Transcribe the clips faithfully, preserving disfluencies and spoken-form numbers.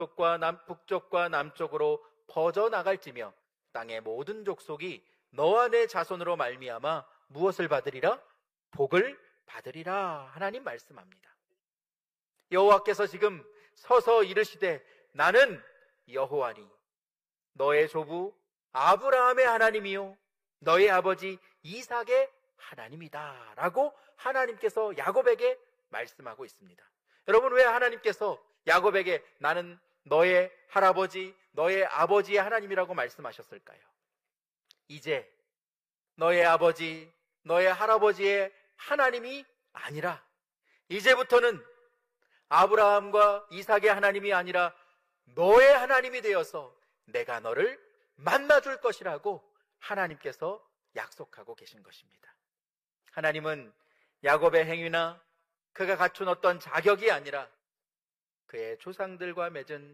북쪽과 남, 북쪽과 남쪽으로 퍼져나갈지며 땅의 모든 족속이 너와 내 자손으로 말미암아 무엇을 받으리라? 복을 받으리라. 하나님 말씀합니다. 여호와께서 지금 서서 이르시되 나는 여호와니 너의 조부 아브라함의 하나님이요 너의 아버지 이삭의 하나님이다 라고 하나님께서 야곱에게 말씀하고 있습니다. 여러분, 왜 하나님께서 야곱에게 나는 너의 할아버지 너의 아버지의 하나님이라고 말씀하셨을까요? 이제 너의 아버지 너의 할아버지의 하나님이 아니라 이제부터는 아브라함과 이삭의 하나님이 아니라 너의 하나님이 되어서 내가 너를 만나줄 것이라고 하나님께서 약속하고 계신 것입니다. 하나님은 야곱의 행위나 그가 갖춘 어떤 자격이 아니라 그의 조상들과 맺은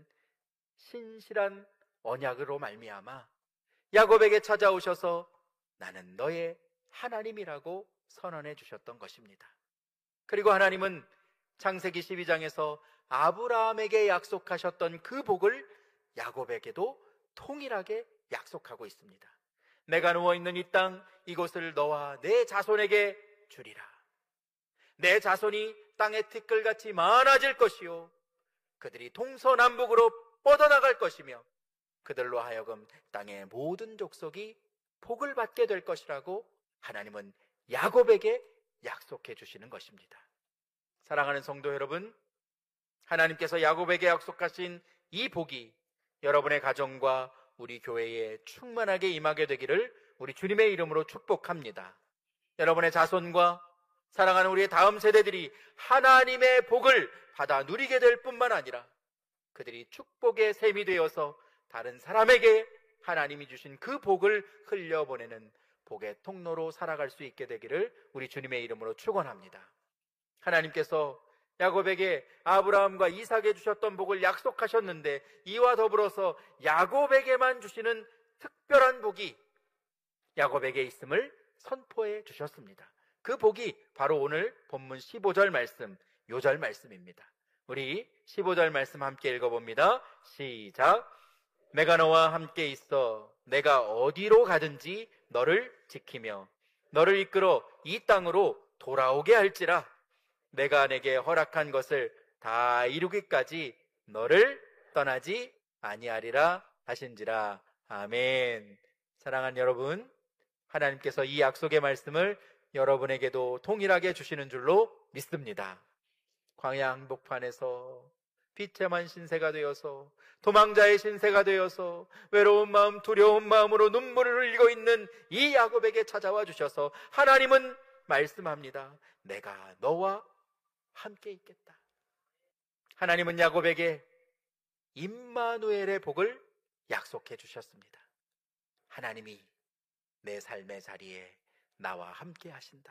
신실한 언약으로 말미암아 야곱에게 찾아오셔서 나는 너의 하나님이라고 선언해 주셨던 것입니다. 그리고 하나님은 창세기 십이 장에서 아브라함에게 약속하셨던 그 복을 야곱에게도 통일하게 약속하고 있습니다. 내가 누워있는 이 땅 이곳을 너와 내 자손에게 주리라. 내 자손이 땅의 티끌같이 많아질 것이요 그들이 동서남북으로 뻗어나갈 것이며 그들로 하여금 땅의 모든 족속이 복을 받게 될 것이라고 하나님은 야곱에게 약속해 주시는 것입니다. 사랑하는 성도 여러분, 하나님께서 야곱에게 약속하신 이 복이 여러분의 가정과 우리 교회에 충만하게 임하게 되기를 우리 주님의 이름으로 축복합니다. 여러분의 자손과 사랑하는 우리의 다음 세대들이 하나님의 복을 받아 누리게 될 뿐만 아니라 그들이 축복의 셈이 되어서 다른 사람에게 하나님이 주신 그 복을 흘려보내는 복의 통로로 살아갈 수 있게 되기를 우리 주님의 이름으로 축원합니다. 하나님께서 야곱에게 아브라함과 이삭에 주셨던 복을 약속하셨는데 이와 더불어서 야곱에게만 주시는 특별한 복이 야곱에게 있음을 선포해 주셨습니다. 그 복이 바로 오늘 본문 십오 절 말씀, 요절 말씀입니다. 우리 십오 절 말씀 함께 읽어봅니다. 시작. 내가 너와 함께 있어 내가 어디로 가든지 너를 지키며 너를 이끌어 이 땅으로 돌아오게 할지라. 내가 내게 허락한 것을 다 이루기까지 너를 떠나지 아니하리라 하신지라. 아멘. 사랑하는 여러분, 하나님께서 이 약속의 말씀을 여러분에게도 동일하게 주시는 줄로 믿습니다. 광야 한복판에서 비참한 신세가 되어서 도망자의 신세가 되어서 외로운 마음 두려운 마음으로 눈물을 흘리고 있는 이 야곱에게 찾아와 주셔서 하나님은 말씀합니다. 내가 너와 함께 있겠다. 하나님은 야곱에게 임마누엘의 복을 약속해 주셨습니다. 하나님이 내 삶의 자리에 나와 함께 하신다.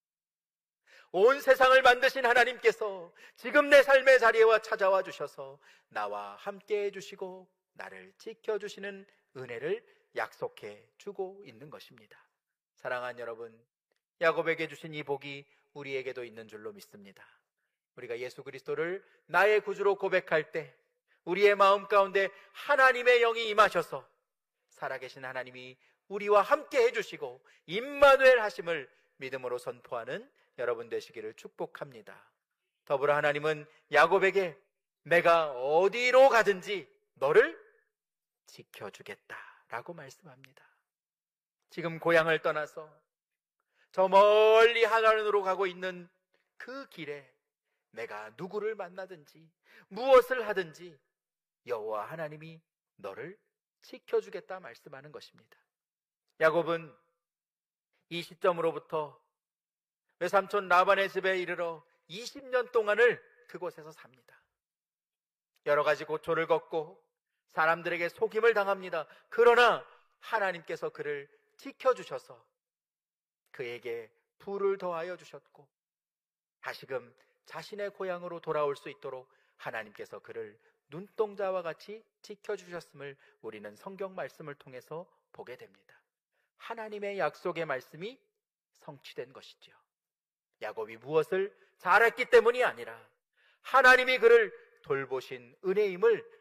온 세상을 만드신 하나님께서 지금 내 삶의 자리에 찾아와 주셔서 나와 함께 해주시고 나를 지켜주시는 은혜를 약속해 주고 있는 것입니다. 사랑하는 여러분, 야곱에게 주신 이 복이 우리에게도 있는 줄로 믿습니다. 우리가 예수 그리스도를 나의 구주로 고백할 때 우리의 마음 가운데 하나님의 영이 임하셔서 살아계신 하나님이 우리와 함께 해주시고 임마누엘 하심을 믿음으로 선포하는 여러분 되시기를 축복합니다. 더불어 하나님은 야곱에게 내가 어디로 가든지 너를 지켜주겠다라고 말씀합니다. 지금 고향을 떠나서 저 멀리 하나님으로 가고 있는 그 길에 내가 누구를 만나든지 무엇을 하든지 여호와 하나님이 너를 지켜주겠다 말씀하는 것입니다. 야곱은 이 시점으로부터 외삼촌 라반의 집에 이르러 이십 년 동안을 그곳에서 삽니다. 여러 가지 고초를 겪고 사람들에게 속임을 당합니다. 그러나 하나님께서 그를 지켜주셔서 그에게 부를 더하여 주셨고 다시금 자신의 고향으로 돌아올 수 있도록 하나님께서 그를 눈동자와 같이 지켜주셨음을 우리는 성경 말씀을 통해서 보게 됩니다. 하나님의 약속의 말씀이 성취된 것이죠. 야곱이 무엇을 잘했기 때문이 아니라 하나님이 그를 돌보신 은혜임을